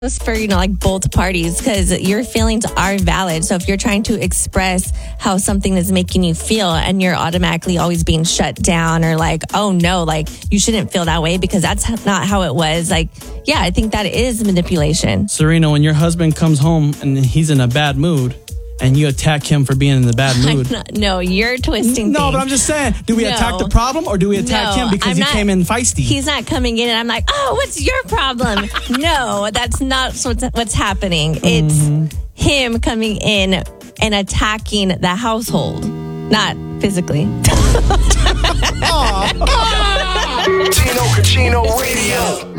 for, like both parties, because your feelings are valid. So if you're trying to express how something is making you feel and you're automatically always being shut down or like, oh no, like you shouldn't feel that way because that's not how it was. Like, yeah, I think that is manipulation. Serena, when your husband comes home and he's in a bad mood and you attack him for being in the bad mood. No, you're twisting No, things. but I'm just saying, do we attack the problem or do we attack him because he came in feisty? He's not coming in and I'm like, oh, what's your problem? No, that's not what's happening. It's him coming in and attacking the household, not physically. Tino Cucino Radio.